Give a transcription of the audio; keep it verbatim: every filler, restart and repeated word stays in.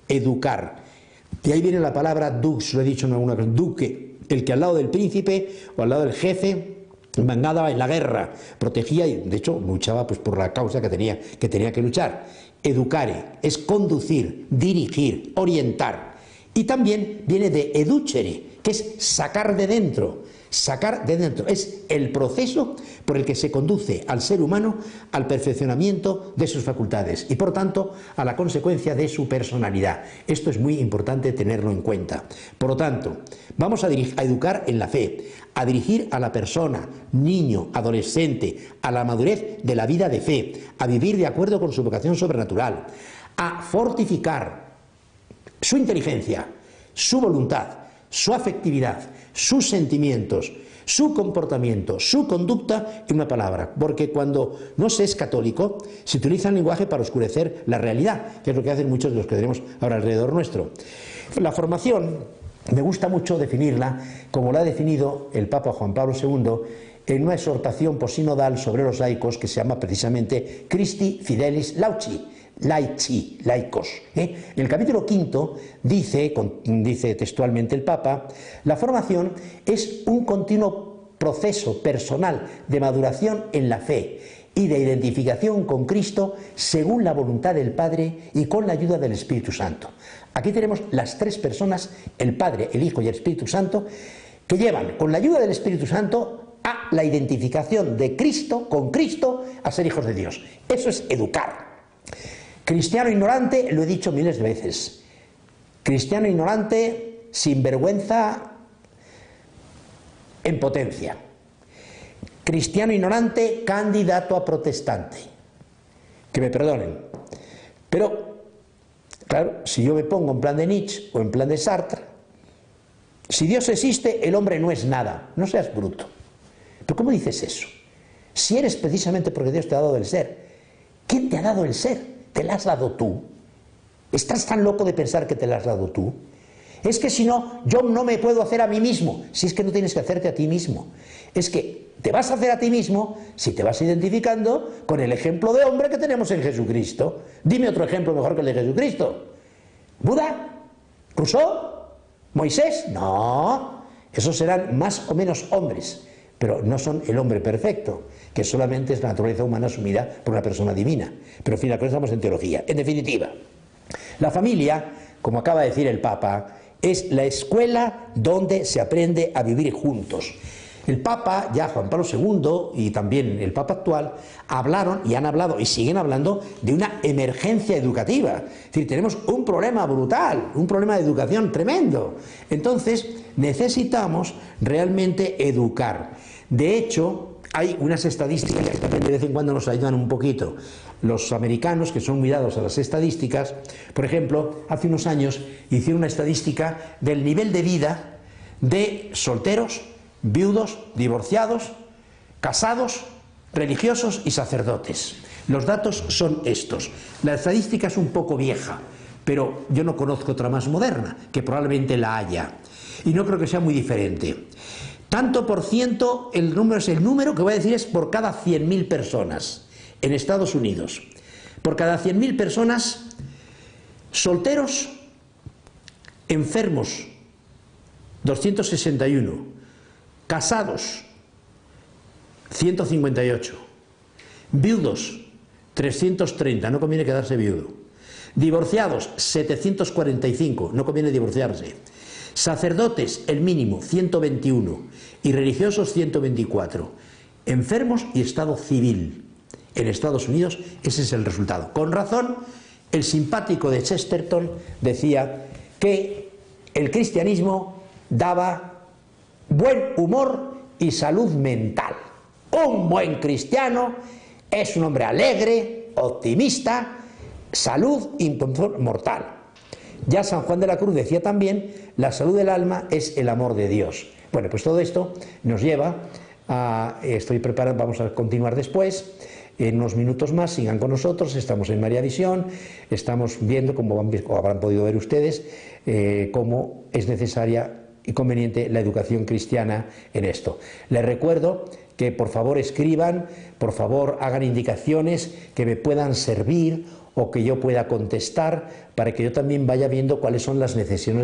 educar. Y ahí viene la palabra dux, lo he dicho en alguna ocasión, duque, el que al lado del príncipe o al lado del jefe mandaba en la guerra, protegía y de hecho luchaba pues por la causa que tenía que, tenía que luchar. Educare es conducir, dirigir, orientar. Y también viene de educere, que es sacar de dentro. Sacar de dentro es el proceso por el que se conduce al ser humano al perfeccionamiento de sus facultades y por tanto a la consecuencia de su personalidad. Esto es muy importante tenerlo en cuenta. Por lo tanto, vamos a, a educar en la fe, a dirigir a la persona, niño, adolescente, a la madurez de la vida de fe, a vivir de acuerdo con su vocación sobrenatural, a fortificar su inteligencia, su voluntad, su afectividad, sus sentimientos, su comportamiento, su conducta, en una palabra, porque cuando no se es católico se utiliza el lenguaje para oscurecer la realidad, que es lo que hacen muchos de los que tenemos ahora alrededor nuestro. La formación, me gusta mucho definirla como la ha definido el Papa Juan Pablo segundo en una exhortación posinodal sobre los laicos que se llama precisamente Christi Fidelis Laici, laici, laicos. ¿eh? En el capítulo quinto dice, con, dice textualmente el Papa, la formación es un continuo proceso personal de maduración en la fe y de identificación con Cristo según la voluntad del Padre y con la ayuda del Espíritu Santo. Aquí tenemos las tres personas, el Padre, el Hijo y el Espíritu Santo, que llevan con la ayuda del Espíritu Santo a la identificación de Cristo con Cristo a ser hijos de Dios. Eso es educar. Cristiano ignorante, lo he dicho miles de veces. Cristiano ignorante, sin vergüenza, en potencia. Cristiano ignorante, candidato a protestante. Que me perdonen. Pero, claro, si yo me pongo en plan de Nietzsche o en plan de Sartre, si Dios existe, el hombre no es nada. No seas bruto. ¿Pero cómo dices eso? Si eres precisamente porque Dios te ha dado el ser. ¿Quién te ha dado el ser? ¿Te la has dado tú? ¿Estás tan loco de pensar que te la has dado tú? Es que si no, yo no me puedo hacer a mí mismo. Si es que no tienes que hacerte a ti mismo. Es que te vas a hacer a ti mismo si te vas identificando con el ejemplo de hombre que tenemos en Jesucristo. Dime otro ejemplo mejor que el de Jesucristo. ¿Buda? ¿Rousseau? ¿Moisés? No. Esos serán más o menos hombres, pero no son el hombre perfecto, que solamente es la naturaleza humana asumida por una persona divina. Pero en fin, aquí estamos en teología. En definitiva, la familia, como acaba de decir el Papa, es la escuela donde se aprende a vivir juntos. El Papa, ya Juan Pablo segundo, y también el Papa actual, hablaron y han hablado y siguen hablando de una emergencia educativa. Es decir, tenemos un problema brutal, un problema de educación tremendo. Entonces, necesitamos realmente educar. De hecho, hay unas estadísticas que también de vez en cuando nos ayudan un poquito. Los americanos, que son muy dados a las estadísticas, por ejemplo, hace unos años hicieron una estadística del nivel de vida de solteros, viudos, divorciados, casados, religiosos y sacerdotes. Los datos son estos. La estadística es un poco vieja, pero yo no conozco otra más moderna, que probablemente la haya. Y no creo que sea muy diferente. Tanto por ciento, el número es el número que voy a decir es por cada cien mil personas en Estados Unidos. Por cada cien mil personas, solteros, enfermos, doscientos sesenta y uno, casados, ciento cincuenta y ocho, viudos, trescientos treinta, no conviene quedarse viudo, divorciados, setecientos cuarenta y cinco, no conviene divorciarse, sacerdotes, el mínimo, ciento veintiuno, y religiosos, ciento veinticuatro, enfermos y estado civil. En Estados Unidos ese es el resultado. Con razón, el simpático de Chesterton decía que el cristianismo daba buen humor y salud mental. Un buen cristiano es un hombre alegre, optimista, salud inmortal. Ya San Juan de la Cruz decía también, la salud del alma es el amor de Dios. Bueno, pues todo esto nos lleva a, estoy preparado, vamos a continuar después, en unos minutos más, sigan con nosotros, estamos en María Visión, estamos viendo, como habrán podido ver ustedes, eh, cómo es necesaria y conveniente la educación cristiana en esto. Les recuerdo que por favor escriban, por favor hagan indicaciones que me puedan servir o que yo pueda contestar, para que yo también vaya viendo cuáles son las necesidades